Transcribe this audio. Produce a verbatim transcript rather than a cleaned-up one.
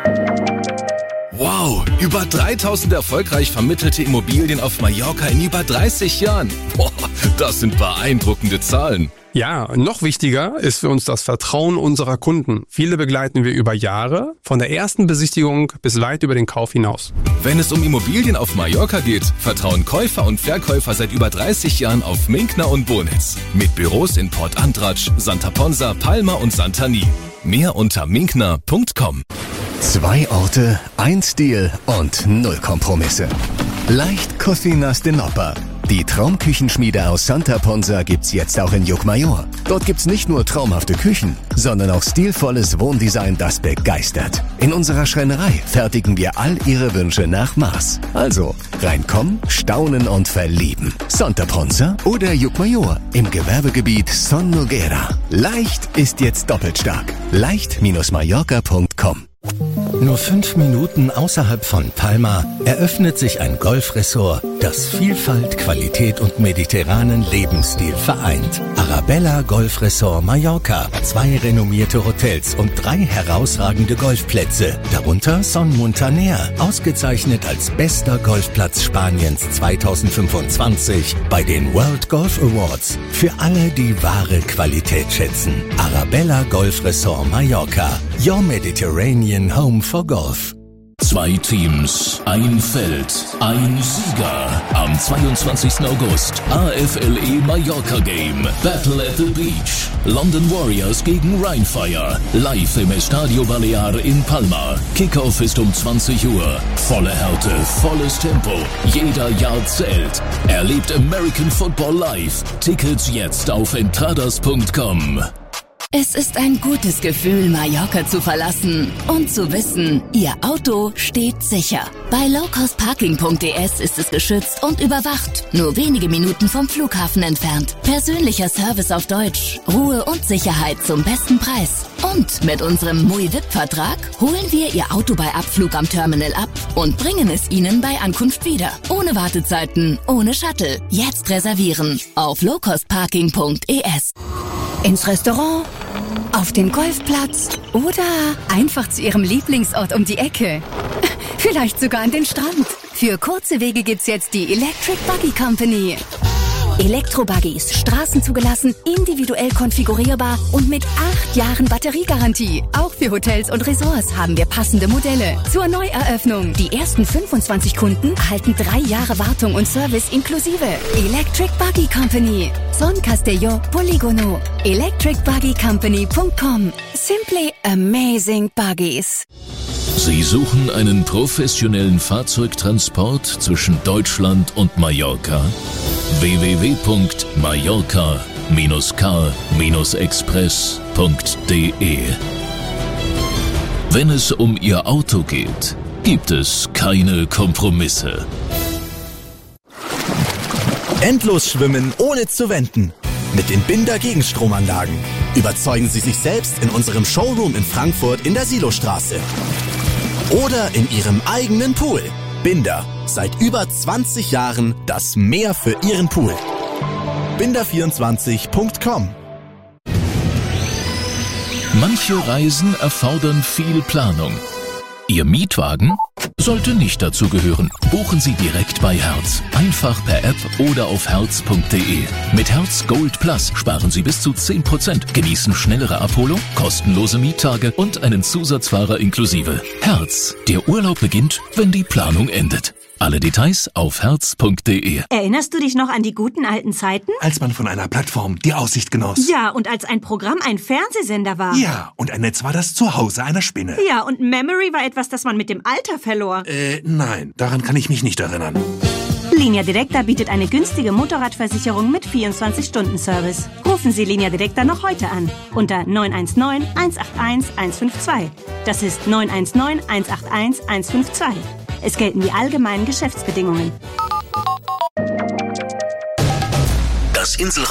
Wow, über dreitausend erfolgreich vermittelte Immobilien auf Mallorca in über dreißig Jahren. Boah, das sind beeindruckende Zahlen. Ja, noch wichtiger ist für uns das Vertrauen unserer Kunden. Viele begleiten wir über Jahre, von der ersten Besichtigung bis weit über den Kauf hinaus. Wenn es um Immobilien auf Mallorca geht, vertrauen Käufer und Verkäufer seit über dreißig Jahren auf Minkner und Bonitz. Mit Büros in Port Antratsch, Santa Ponsa, Palma und Santani. Mehr unter minkner punkt com. Zwei Orte, ein Stil und null Kompromisse. Leicht Cocinas de Nopper. Die Traumküchenschmiede aus Santa Ponsa gibt's jetzt auch in Llucmajor. Dort gibt's nicht nur traumhafte Küchen, sondern auch stilvolles Wohndesign, das begeistert. In unserer Schreinerei fertigen wir all Ihre Wünsche nach Maß. Also reinkommen, staunen und verlieben. Santa Ponsa oder Llucmajor im Gewerbegebiet Son Noguera. Leicht ist jetzt doppelt stark. leicht Bindestrich mallorca punkt com. Nur fünf Minuten außerhalb von Palma eröffnet sich ein Golfresort, das Vielfalt, Qualität und mediterranen Lebensstil vereint. Arabella Golf Resort Mallorca. Zwei renommierte Hotels und drei herausragende Golfplätze. Darunter Son Muntaner, ausgezeichnet als bester Golfplatz Spaniens zweitausendfünfundzwanzig bei den World Golf Awards. Für alle, die wahre Qualität schätzen. Arabella Golf Resort Mallorca. Your Mediterranean Home for Golf. Zwei Teams, ein Feld, ein Sieger. Am zweiundzwanzigsten August A F L E Mallorca Game. Battle at the Beach. London Warriors gegen Rheinfire. Live im Estadio Balear in Palma. Kickoff ist um zwanzig Uhr. Volle Härte, volles Tempo. Jeder Yard zählt. Erlebt American Football live. Tickets jetzt auf entradas punkt com. Es ist ein gutes Gefühl, Mallorca zu verlassen und zu wissen, Ihr Auto steht sicher. Bei lowcostparking punkt d s ist es geschützt und überwacht, nur wenige Minuten vom Flughafen entfernt. Persönlicher Service auf Deutsch, Ruhe und Sicherheit zum besten Preis. Und mit unserem M U I V I P-Vertrag holen wir Ihr Auto bei Abflug am Terminal ab und bringen es Ihnen bei Ankunft wieder. Ohne Wartezeiten, ohne Shuttle. Jetzt reservieren auf lowcostparking punkt d s. Ins Restaurant, auf den Golfplatz oder einfach zu Ihrem Lieblingsort um die Ecke. Vielleicht sogar an den Strand. Für kurze Wege gibt's jetzt die Electric Buggy Company. Elektrobuggies, straßenzugelassen, individuell konfigurierbar und mit acht Jahren Batteriegarantie. Auch für Hotels und Resorts haben wir passende Modelle. Zur Neueröffnung. Die ersten fünfundzwanzig Kunden erhalten drei Jahre Wartung und Service inklusive. Electric Buggy Company. Son Castelló Polígono. electric buggy company punkt com. Simply amazing buggies. Sie suchen einen professionellen Fahrzeugtransport zwischen Deutschland und Mallorca? w w w punkt mallorca dash k express punkt d e. Wenn es um Ihr Auto geht, gibt es keine Kompromisse. Endlos schwimmen, ohne zu wenden. Mit den Binder Gegenstromanlagen. Überzeugen Sie sich selbst in unserem Showroom in Frankfurt in der Silostraße. Oder in Ihrem eigenen Pool. Binder. Seit über zwanzig Jahren das Meer für Ihren Pool. binder vierundzwanzig punkt com. Manche Reisen erfordern viel Planung. Ihr Mietwagen sollte nicht dazu gehören. Buchen Sie direkt bei Hertz. Einfach per App oder auf hertz punkt d e. Mit Hertz Gold Plus sparen Sie bis zu zehn Prozent, genießen schnellere Abholung, kostenlose Miettage und einen Zusatzfahrer inklusive. Hertz. Der Urlaub beginnt, wenn die Planung endet. Alle Details auf hertz punkt d e. Erinnerst du dich noch an die guten alten Zeiten? Als man von einer Plattform die Aussicht genoss. Ja, und als ein Programm ein Fernsehsender war. Ja, und ein Netz war das Zuhause einer Spinne. Ja, und Memory war etwas, das man mit dem Alter verlor. Äh, nein, daran kann ich mich nicht erinnern. Linea Directa bietet eine günstige Motorradversicherung mit vierundzwanzig Stunden Service. Rufen Sie Linea Directa noch heute an. Unter neun eins neun, eins acht eins, eins fünf zwei. Das ist neun eins neun, eins acht eins, eins fünf zwei. Es gelten die allgemeinen Geschäftsbedingungen. Das Insel